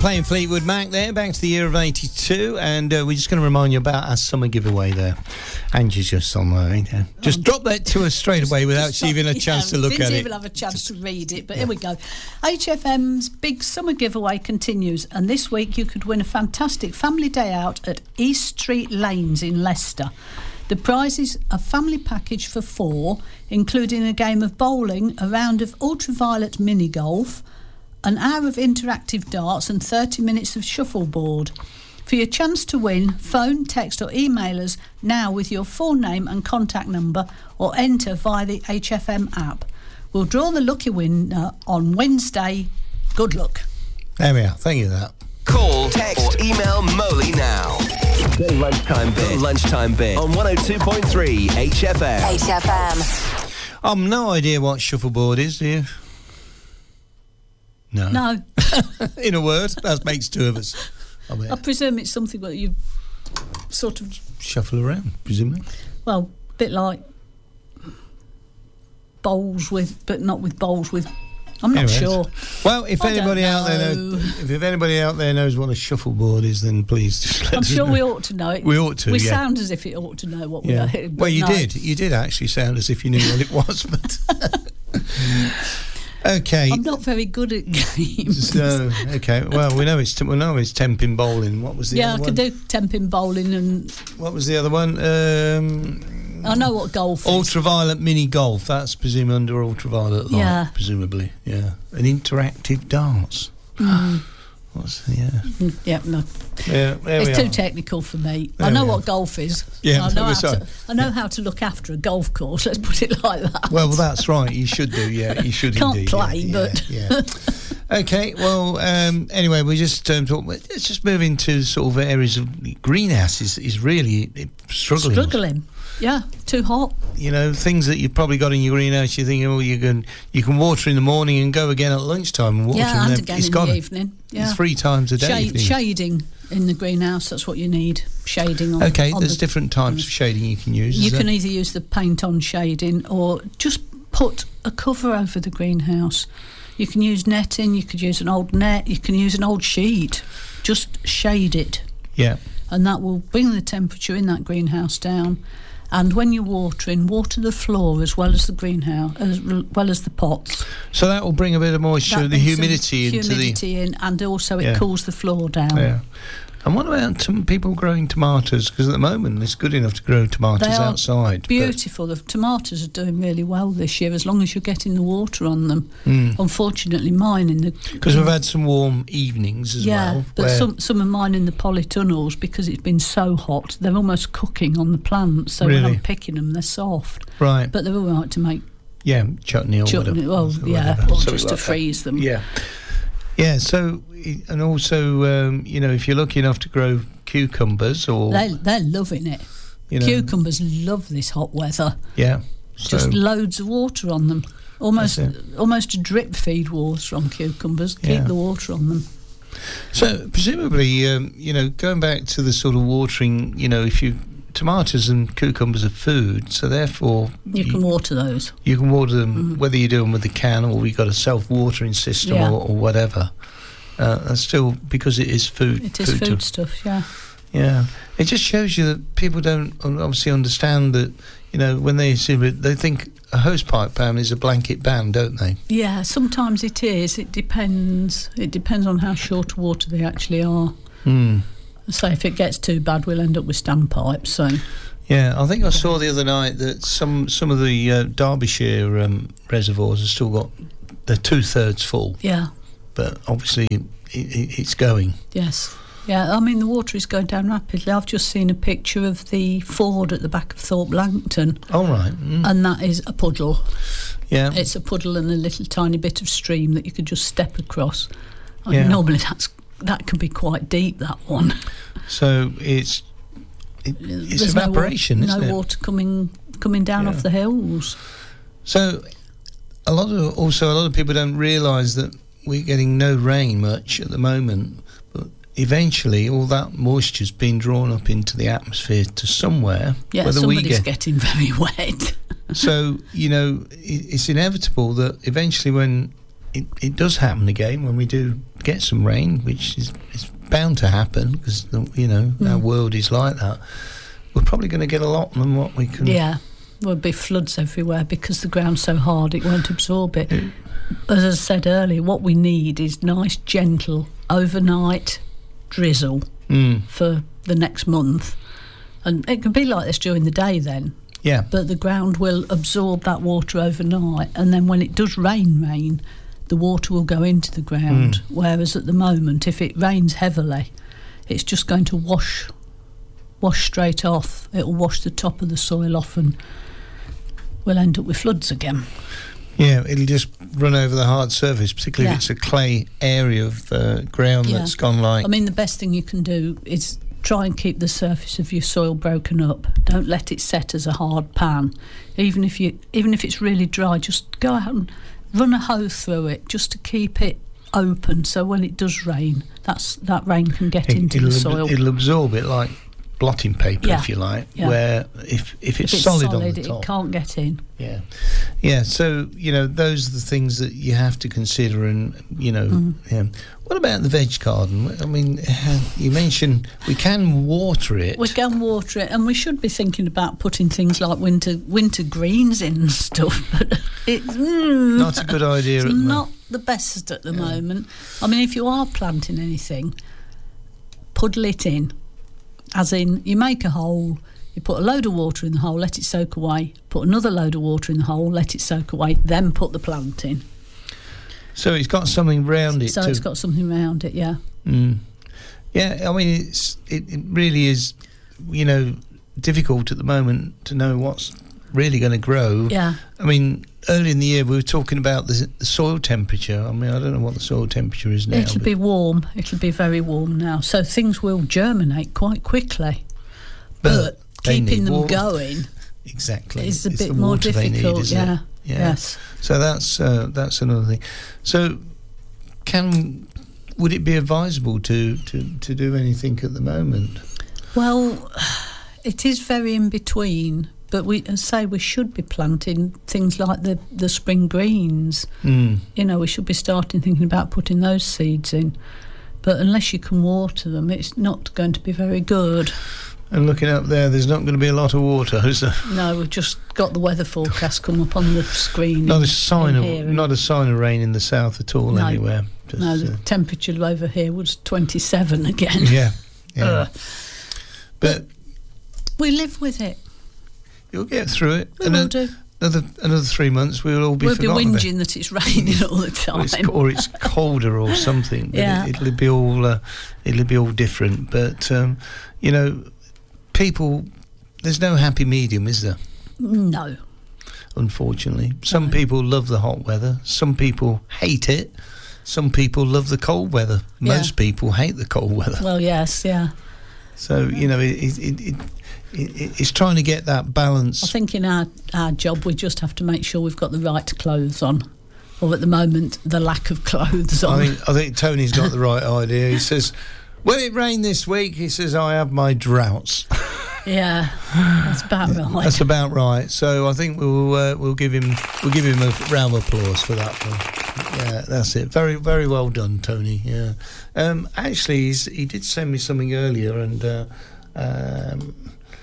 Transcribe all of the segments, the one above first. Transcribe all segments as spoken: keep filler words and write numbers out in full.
playing Fleetwood Mac there, back to the year of eighty-two, and uh, we're just going to remind you about our summer giveaway there. Angie's just on there, ain't you? Just oh, drop that to us straight away without she even a chance yeah, to look at it. Didn't even have a chance to read it, but yeah. Here we go. H F M's big summer giveaway continues, and this week you could win a fantastic family day out at East Street Lanes in Leicester. The prize is a family package for four, including a game of bowling, a round of ultraviolet mini golf, an hour of interactive darts and thirty minutes of shuffleboard. For your chance to win, phone, text or email us now with your full name and contact number, or enter via the H F M app. We'll draw the lucky winner on Wednesday. Good luck. There we are. Thank you for that. Call, text or email Molly now. The lunchtime bit. The lunchtime bit on one oh two point three H F M. H F M. I've no idea what shuffleboard is, do you? No. No. In a word, that makes two of us. I, mean, I presume it's something that you sort of... shuffle around, presumably. Well, a bit like bowls with... but not with bowls with... I'm not Anyways. sure. Well, if I anybody don't out there know. knows, if, if anybody out there knows what a shuffleboard is, then please just let I'm us sure know. we ought to know it. We ought to, We yeah. sound as if it ought to know what Yeah. we are. Well, you no. did. You did actually sound as if you knew what it was, but... Okay. I'm not very good at games. So, okay. Well, we know it's we know it's temping bowling. What was the yeah, other I one? can do temping bowling and... What was the other one? Um, I know what golf is. Ultraviolet mini golf. That's presumably under ultraviolet light, Yeah. presumably. Yeah. And interactive darts. Mm. What's yeah? Mm, yeah, no. Yeah, there it's we too are. technical for me. There I know we what are. golf is. Yeah, I know, how sorry. to, I know how to look after a golf course. Let's put it like that. Well, that's right. You should do. Yeah, you should. Can't indeed. play, yeah, but yeah. yeah. Okay. Well, um, anyway, we just um, talk, let's just move into sort of areas of greenhouse is, is really struggling. Struggling. Yeah, too hot. You know, things that you've probably got in your greenhouse. You're thinking, oh, you can you can water in the morning and go again at lunchtime and water. Yeah, and and again it's in gone. the evening. Yeah, three times a day. Shade, shading in the greenhouse. That's what you need. Shading on. Okay, on there's the, different types of shading you can use. You is can there? either use the paint-on shading or just put a cover over the greenhouse. You can use netting. You could use an old net. You can use an old sheet. Just shade it. Yeah. And that will bring the temperature in that greenhouse down. And when you're watering, water the floor as well as the greenhouse, as well as the pots. So that will bring a bit of moisture, That the brings some humidity into the... humidity in, and also it Yeah. cools the floor down. Yeah. And what about some people growing tomatoes? Because at the moment it's good enough to grow tomatoes They are outside. but- Beautiful. The tomatoes are doing really well this year, as long as you're getting the water on them. Mm. Unfortunately, mine in the... Because we've had some warm evenings as yeah, well. but where- some some of mine in the polytunnels, because it's been so hot, they're almost cooking on the plants. So when Really? I'm picking them, they're soft. Right. But they're all right to make Yeah, chutney or chutney. whatever. Well, so yeah, whatever. or Something just to like that. freeze them. Yeah. Yeah, so, and also, um, you know, if you're lucky enough to grow cucumbers or... They, they're loving it. you know, Cucumbers love this hot weather. Yeah. So, Just loads of water on them. Almost That's almost a drip feed water on cucumbers. Keep Yeah. the water on them. so presumably, um, you know, going back to the sort of watering, you know, if you... Tomatoes and cucumbers are food, so therefore... You can water those. You can water them, Mm-hmm. whether you do them with the can or you've got a self-watering system Yeah. or, or whatever. Uh, that's still, because it is food. It is food, to- stuff, yeah. Yeah. It just shows you that people don't obviously understand that, you know, when they see it, they think a hosepipe ban is a blanket ban, don't they? Yeah, sometimes it is. It depends. It depends on how short water they actually are. Hmm. So if it gets too bad, we'll end up with standpipes. So Yeah, I think I saw the other night that some some of the uh, Derbyshire um, reservoirs have still got, they're two-thirds full, yeah, but obviously it, it, it's going. yes. Yeah, I mean, the water is going down rapidly. I've just seen a picture of the ford at the back of Thorpe Langton, All right. Mm. and that is a puddle. Yeah. It's a puddle and a little tiny bit of stream that you could just step across. I Yeah. mean, normally that's that can be quite deep, that one. So it's it, it's There's evaporation, no, wa- isn't no it? water coming coming down Yeah. off the hills. So a lot of also a lot of people don't realise that we're getting no rain much at the moment, but eventually all that moisture's been drawn up into the atmosphere to somewhere. Yeah, whether somebody's we get getting very wet. so you know it, it's inevitable that eventually when it, it does happen again when we do get some rain, which is, is bound to happen because, you know, mm. our world is like that. We're probably going to get a lot than what we can... Yeah, there'll be floods everywhere because the ground's so hard it won't absorb it. it As I said earlier, what we need is nice, gentle, overnight drizzle mm. for the next month. And it can be like this during the day then. Yeah. But the ground will absorb that water overnight, and then when it does rain, rain, the water will go into the ground. Mm. Whereas at the moment, if it rains heavily, it's just going to wash wash straight off. It'll wash the top of the soil off and we'll end up with floods again. Yeah, it'll just run over the hard surface, particularly yeah. if it's a clay area of uh, ground yeah. that's gone like... I mean, the best thing you can do is try and keep the surface of your soil broken up. Don't let it set as a hard pan. Even if you, even if it's really dry, just go out and run a hoe through it just to keep it open, so when it does rain, that's that rain can get it, into the soil. It'll absorb it like blotting paper, yeah. if you like, yeah. where if, if, it's, if it's solid, solid on the top, it can't get in. Yeah, yeah. So you know, those are the things that you have to consider, and you know, mm. yeah. What about the veg garden? I mean, you mentioned we can water it. We can water it, and we should be thinking about putting things like winter winter greens in and stuff. But it's mm, not a good idea. It's at the not moment. the best at the yeah. moment. I mean, if you are planting anything, puddle it in. As in, you make a hole, you put a load of water in the hole, let it soak away, put another load of water in the hole, let it soak away, then put the plant in. So it's got something round it. So too. It's got something round it, yeah. Mm. Yeah, I mean, it's it, it really is, you know, difficult at the moment to know what's really going to grow. Yeah. I mean, early in the year we were talking about the, the soil temperature. I mean, I don't know what the soil temperature is now. It'll be warm. It'll be very warm now. So things will germinate quite quickly. But, but keeping them water. going exactly is a it's bit more difficult. Need, yeah. yeah. Yes. So that's uh, that's another thing. So can would it be advisable to, to, to do anything at the moment? Well, it is very in between. But we as say we should be planting things like the, the spring greens. Mm. You know, we should be starting thinking about putting those seeds in. But unless you can water them, it's not going to be very good. And looking up there, there's not going to be a lot of water, is there? No, we've just got the weather forecast come up on the screen. Not a sign of not a sign of rain in the south at all no, anywhere. Just, no, the uh, temperature over here was twenty-seven again. Yeah, yeah. Uh, but, but we live with it. You'll get through it. We and will a, do. Another another three months, we'll all be we'll be forgotten. We'll be whinging that it's raining all the time, or it's, or it's colder or something. But yeah. it, it'll be all uh, it'll be all different. But um, you know, people, there's no happy medium, is there? No. Unfortunately, some no. people love the hot weather. Some people hate it. Some people love the cold weather. Most yeah. people hate the cold weather. Well, yes, yeah. So you know, it, it, it, it it's trying to get that balance. I think in our, our job we just have to make sure we've got the right clothes on, or at the moment the lack of clothes on. I think I think Tony's got the right idea. He says, "When it rained this week," he says, "I have my droughts." Yeah, that's about right. That's about right. So I think we'll uh, we'll give him we'll give him a round of applause for that one. Yeah, that's it. Very very well done, Tony. Yeah. Um, actually, he's, he did send me something earlier, and uh, um,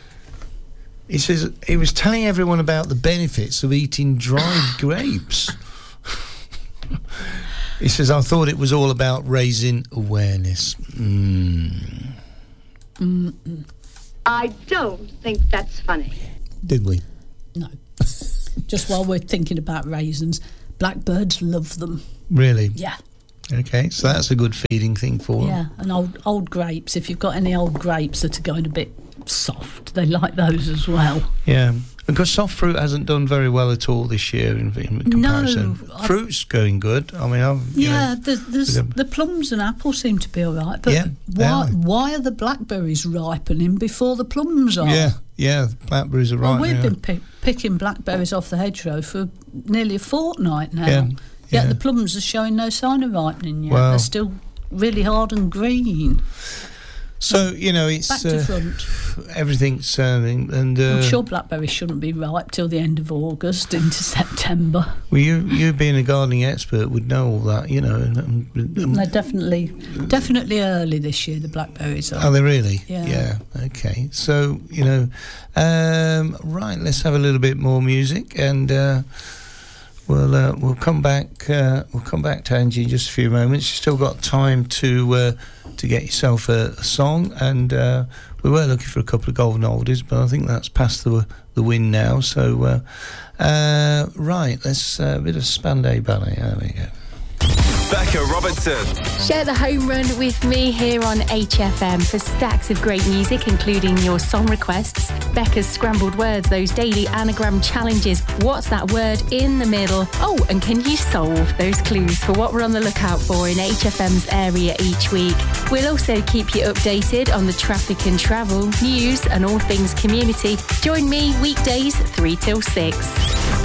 he says he was telling everyone about the benefits of eating dried grapes. He says, "I thought it was all about raising awareness." Mm. Mm-mm. I don't think that's funny. Did we? No. Just while we're thinking about raisins, blackbirds love them. Really? Yeah. Okay, so that's a good feeding thing for them. Yeah, and old old grapes. If you've got any old grapes that are going a bit soft, they like those as well. Yeah, because soft fruit hasn't done very well at all this year in, in comparison. No, Fruit's going good. I mean, I've, you yeah, know, there's, there's, a, the plums and apples seem to be all right. But yeah, why are. why are the blackberries ripening before the plums are? Yeah, yeah, blackberries are well, ripening. We've been pick, picking blackberries off the hedgerow for nearly a fortnight now. Yeah, Yet yeah. the plums are showing no sign of ripening yet. Well, they're still really hard and green. So, you know, it's... Back to uh, front. Everything's... Uh, and uh, I'm sure blackberries shouldn't be ripe till the end of August into September. Well, you, you being a gardening expert would know all that, you know. And, um, They're definitely, definitely early this year, the blackberries are. Are they really? Yeah. Yeah, okay. So, you know, um, right, let's have a little bit more music and... Uh, We'll uh, we'll come back. Uh, we'll come back to Angie in just a few moments. You've still got time to uh, to get yourself a, a song, and uh, we were looking for a couple of golden oldies, but I think that's past the the wind now. So uh, uh, right, let's uh, a bit of Spandau Ballet. There we go. Becca Robertson. Share the home run with me here on H F M for stacks of great music, including your song requests, Becca's scrambled words, those daily anagram challenges. What's that word in the middle? Oh, and can you solve those clues for what we're on the lookout for in H F M's area each week? We'll also keep you updated on the traffic and travel, news and all things community. Join me weekdays three till six.